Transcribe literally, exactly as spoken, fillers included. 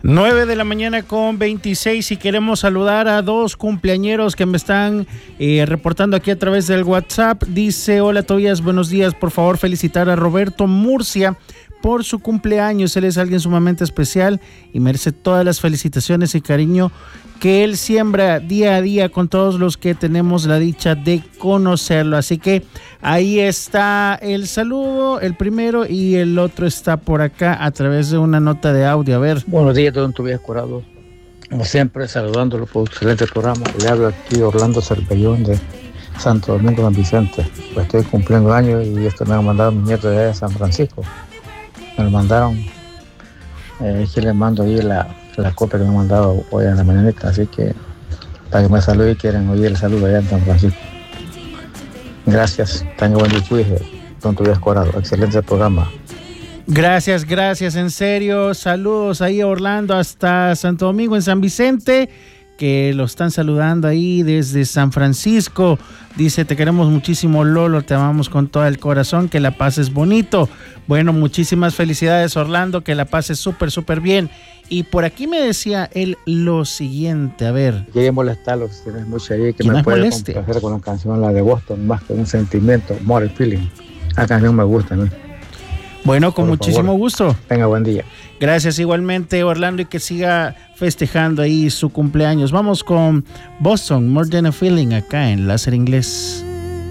nueve de la mañana con veintiséis y queremos saludar a dos cumpleañeros que me están eh, reportando aquí a través del WhatsApp. Dice: hola Tobías, buenos días, por favor felicitar a Roberto Murcia por su cumpleaños. Él es alguien sumamente especial y merece todas las felicitaciones y cariño que él siembra día a día con todos los que tenemos la dicha de conocerlo. Así que ahí está el saludo, el primero, y el otro está por acá a través de una nota de audio. A ver. Buenos días, don Tobías Corado. Como siempre, saludándolo por un excelente programa. Le hablo aquí Orlando Cervellón de Santo Domingo San Vicente. Pues estoy cumpliendo años y esto me han mandado mis nietos de San Francisco. Me lo mandaron. Eh, que les mando ahí la, la copia que me han mandado hoy en la mañanita. Así que para que me saluden y quieren oír el saludo allá en San Francisco. Gracias. Tenga buen día, don Tobías Corado. Excelente programa. Gracias, gracias, en serio. Saludos ahí a Orlando hasta Santo Domingo en San Vicente, que lo están saludando ahí desde San Francisco. Dice: te queremos muchísimo, Lolo, te amamos con todo el corazón, que la pases bonito. Bueno, muchísimas felicidades, Orlando, que la pases súper, súper bien. Y por aquí me decía él lo siguiente, a ver. Quiere molestarlo, si tienes mucho ahí, que ¿Quién me puede moleste? complacer con la canción, la de Boston, más que un sentimiento, more feeling. La canción me gusta, ¿no? Bueno, con Por muchísimo favor. gusto. Tenga buen día. Gracias igualmente, Orlando, y que siga festejando ahí su cumpleaños. Vamos con Boston, More Than a Feeling, acá en Láser Inglés.